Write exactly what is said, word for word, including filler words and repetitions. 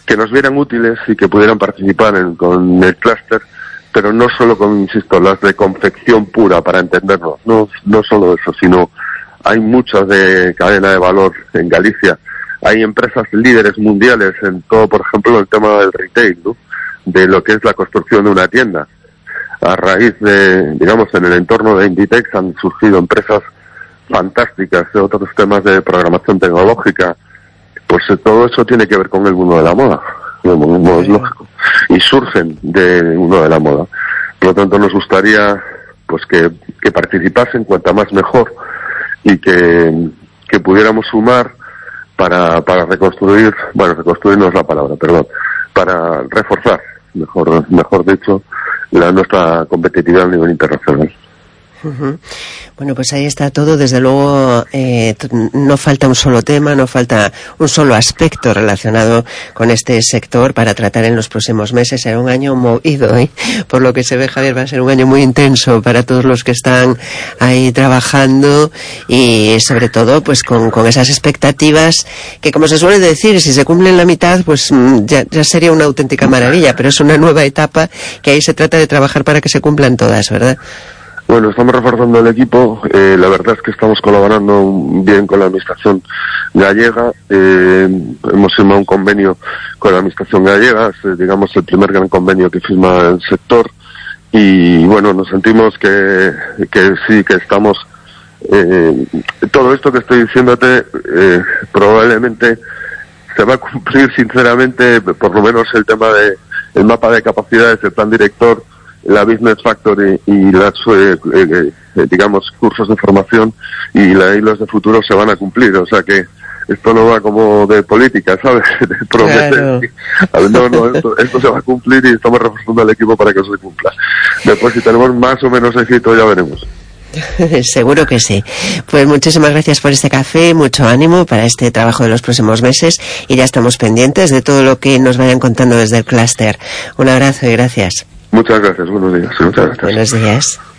que nos vieran útiles y que pudieran participar en, con el clúster, pero no solo con, insisto, las de confección pura, para entendernos, no, no solo eso, sino hay muchas de cadena de valor en Galicia, hay empresas líderes mundiales en todo, por ejemplo, el tema del retail, ¿no? De lo que es la construcción de una tienda. A raíz de, digamos, en el entorno de Inditex han surgido empresas fantásticas de otros temas de programación tecnológica. Pues todo eso tiene que ver con el mundo de la moda, el mundo es lógico, y surgen del mundo de la moda. Por lo tanto, nos gustaría pues que, que participasen cuanta más mejor y que, que pudiéramos sumar para, para reconstruir, bueno, reconstruir no es la palabra, perdón, para reforzar, mejor, mejor dicho, la nuestra competitividad a nivel internacional. Uh-huh. Bueno, pues ahí está todo. Desde luego eh, no falta un solo tema, no falta un solo aspecto relacionado con este sector para tratar en los próximos meses. Será un año movido, ¿eh? Por lo que se ve, Javier, va a ser un año muy intenso para todos los que están ahí trabajando y sobre todo pues con, con esas expectativas que, como se suele decir, si se cumplen la mitad pues ya, ya sería una auténtica maravilla, pero es una nueva etapa que ahí se trata de trabajar para que se cumplan todas, ¿verdad? Bueno, estamos reforzando el equipo, eh, la verdad es que estamos colaborando bien con la administración gallega, eh, hemos firmado un convenio con la administración gallega, es, eh, digamos, el primer gran convenio que firma el sector, y bueno, nos sentimos que, que sí, que estamos, eh, todo esto que estoy diciéndote, eh, probablemente se va a cumplir sinceramente, por lo menos el tema de el mapa de capacidades, el plan director, la Business Factory y las, eh, eh, eh, digamos, cursos de formación y la hilos de futuro se van a cumplir. O sea que esto no va como de política, ¿sabes? De prometer. Claro. No, no, esto, esto se va a cumplir y estamos reforzando al equipo para que se cumpla. Después, si tenemos más o menos éxito, ya veremos. Seguro que sí. Pues muchísimas gracias por este café, mucho ánimo para este trabajo de los próximos meses y ya estamos pendientes de todo lo que nos vayan contando desde el clúster. Un abrazo y gracias. Muchas gracias, buenos días. Muchas gracias. Buenos días.